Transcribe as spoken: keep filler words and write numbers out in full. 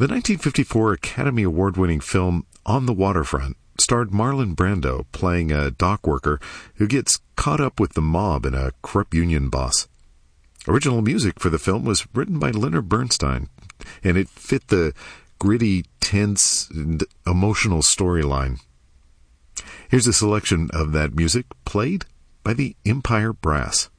The nineteen fifty-four Academy Award-winning film On the Waterfront starred Marlon Brando playing a dock worker who gets caught up with the mob and a corrupt union boss. Original music for the film was written by Leonard Bernstein, and it fit the gritty, tense, and emotional storyline. Here's a selection of that music played by the Empire Brass.